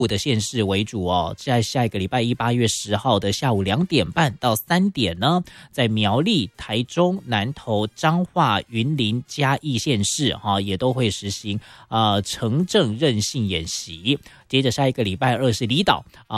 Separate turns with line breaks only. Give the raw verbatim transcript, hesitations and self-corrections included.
五的县市为主哦，在下一个礼拜一八月十号的下午两点半到三点呢，在苗栗、台中、南投、彰化、云林、嘉义县市哈、哦、也都会实行呃城镇韧性演习。接着下一个礼拜二是离岛啊、